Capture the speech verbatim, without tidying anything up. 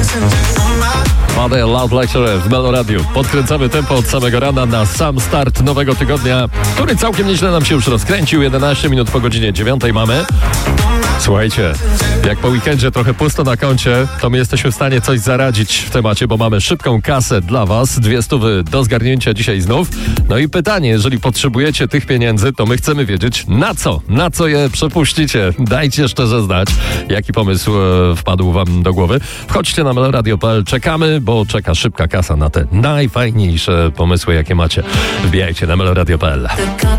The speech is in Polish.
Mother Love Lecture w Melo Radio. Podkręcamy tempo od samego rana na sam start nowego tygodnia, który całkiem nieźle nam się już rozkręcił. jedenaście minut po godzinie dziewiątej mamy. Słuchajcie, jak po weekendzie trochę pusto na koncie, to my jesteśmy w stanie coś zaradzić w temacie, bo mamy szybką kasę dla was, dwie stówy do zgarnięcia dzisiaj znów. No i pytanie, jeżeli potrzebujecie tych pieniędzy, to my chcemy wiedzieć na co, na co je przepuścicie. Dajcie szczerze znać, jaki pomysł e, wpadł wam do głowy. Wchodźcie na meloradio kropka p l, czekamy, bo czeka szybka kasa na te najfajniejsze pomysły, jakie macie. Wbijajcie na meloradio kropka p l.